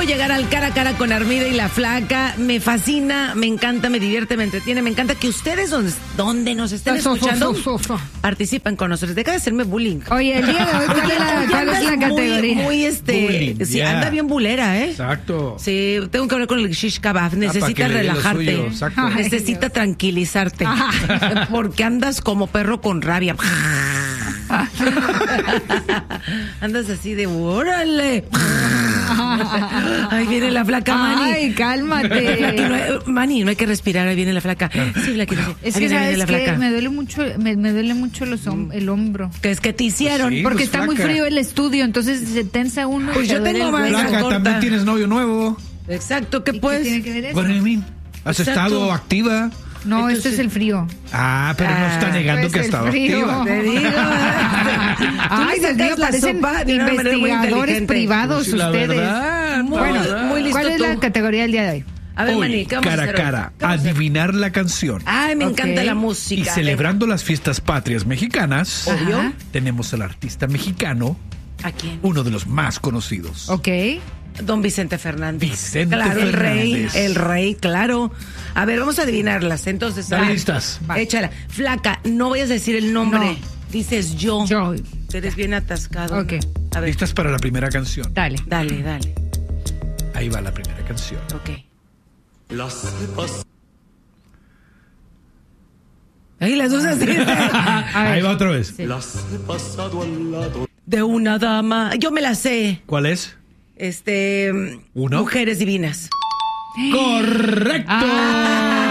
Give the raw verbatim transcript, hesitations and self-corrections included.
llegar al cara a cara con Armida y la Flaca. Me fascina, me encanta, me divierte, me entretiene. Me encanta que ustedes, donde, donde nos estén escuchando, participen con nosotros. Deja de hacerme bullying. Oye, el día de hoy, ¿cuál es la, cuál es la categoría? Muy, muy este. Bullying, sí, yeah. Anda bien bulera, ¿eh? Exacto. Sí, tengo que hablar con el shish kebab. Necesitas ah, relajarte. Necesitas tranquilizarte. Porque andas como perro con rabia. Andas así de órale. Ahí viene la Flaca, Manny. Ay, cálmate. No hay, Manny, no hay que respirar, ahí viene la Flaca. Sí, Flaquita, sí. Es que sabes que me duele mucho, me, me duele mucho los, el hombro. Que es que te hicieron. Pues sí, porque pues está flaca. Muy frío el estudio, entonces se tensa uno. Pues yo tengo más. Flaca, corta. También tienes novio nuevo. Exacto, ¿qué pues? ¿Qué tiene que ver eso? Bueno, ¿has Exacto. estado activa? No, entonces, este es el frío. Ah, pero ah, no está negando pues que ha estado frío. activa. Te digo. Ay, Dios mío, parecen investigadores privados sí, ustedes. Verdad, muy, bueno, muy listo ¿cuál es tú? La categoría del día de hoy? A ver, hoy, Manny, ¿qué vamos cara a hacer a cara, adivinar la canción. Ay, me okay. encanta la música. Y celebrando las fiestas patrias mexicanas, obvio, tenemos al artista mexicano. ¿A quién? Uno de los más conocidos. Ok. Don Vicente Fernández. Vicente claro, Fernández. el rey, el rey, claro. A ver, vamos a adivinarlas. Entonces, ¿están listas? Échala. Flaca, no vayas a decir el nombre. No. Dices yo. Yo. Eres bien atascado. Ok. A ver. ¿Listas para la primera canción? Dale. Dale, dale. Ahí va la primera canción. Ok. Ahí las dos así. Ahí va otra vez. Sí. De una dama. Yo me la sé. ¿Cuál es? Este. ¿Uno? Mujeres divinas. ¡Correcto! Ah.